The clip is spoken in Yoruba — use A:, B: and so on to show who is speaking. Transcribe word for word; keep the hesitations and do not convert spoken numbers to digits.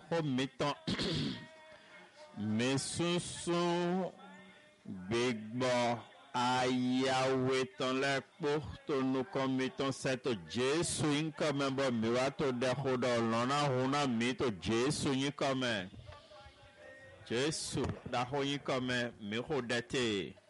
A: ho metan mesusun begbo ayawe ton le porto no kometon seto Jesu in comme bo miwato de khodo lona huna mito Jesu in comme Jesu da ho in comme mi hodete